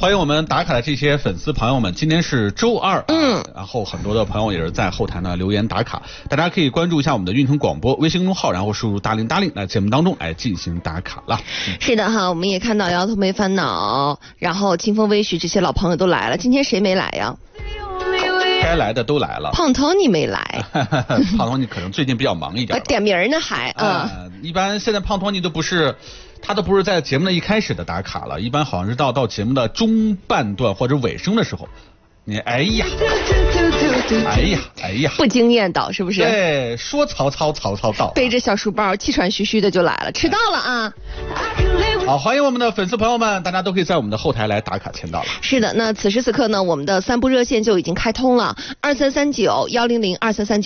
欢迎我们打卡的这些粉丝朋友们，今天是周二，然后很多的朋友也是在后台呢留言打卡，大家可以关注一下我们的运城广播微信公众号，然后输入8080来节目当中来进行打卡了。 是的哈，我们也看到摇头没烦恼，然后清风微许这些老朋友都来了，今天谁没来呀？ 该来的都来了， 胖头你没来， 胖头你可能最近比较忙一点， 点名呢还一般现在胖头你都不是在节目的一开始的打卡了，一般好像是到节目的中半段或者尾声的时候，你哎呀， 不经验到是不是？ 对，说曹操到， 背着小书包气喘吁吁的就来了，迟到了啊！ 好，欢迎我们的粉丝朋友们，大家都可以在我们的后台来打卡签到了。 是的，那此时此刻呢，我们的3部热线就已经开通了，2339-100-2339。